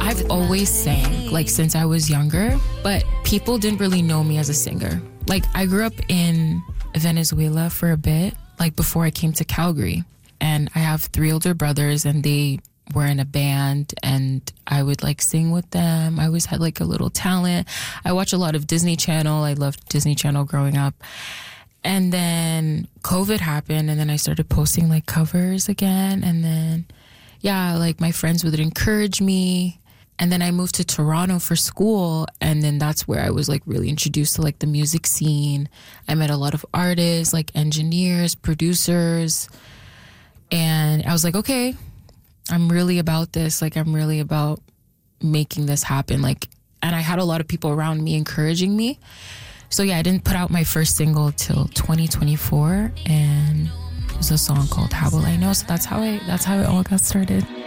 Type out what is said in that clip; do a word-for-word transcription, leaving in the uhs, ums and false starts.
I've always sang, like, since I was younger, but people didn't really know me as a singer. Like, I grew up in Venezuela for a bit, like, before I came to Calgary. And I have three older brothers, and they were in a band, and I would, like, sing with them. I always had, like, a little talent. I watch a lot of Disney Channel. I loved Disney Channel growing up. And then COVID happened, and then I started posting, like, covers again. And then, yeah, like, my friends would encourage me. And then I moved to Toronto for school, and then that's where I was, like, really introduced to, like, the music scene. I met a lot of artists, like, engineers, producers, and I was like, okay, I'm really about this. Like, I'm really about making this happen. Like, and I had a lot of people around me encouraging me. So, yeah, I didn't put out my first single till twenty twenty-four, and it was a song called How Will I Know? So that's how I, that's how it all got started.